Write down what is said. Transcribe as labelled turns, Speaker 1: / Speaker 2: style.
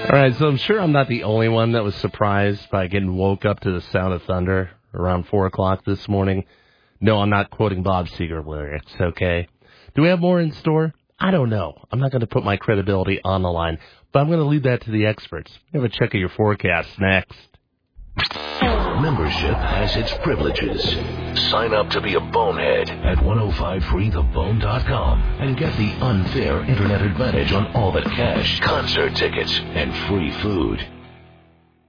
Speaker 1: All right, so I'm sure I'm not the only one that was surprised by getting woke up to the sound of thunder around 4 o'clock this morning. No, I'm not quoting Bob Seger lyrics, okay? Do we have more in store? I don't know. I'm not going to put my credibility on the line, but I'm going to leave that to the experts. Have a check of your forecast next.
Speaker 2: Membership has its privileges. Sign up to be a bonehead at 1053thebone.com and get the unfair internet advantage on all the cash, concert tickets, and free food.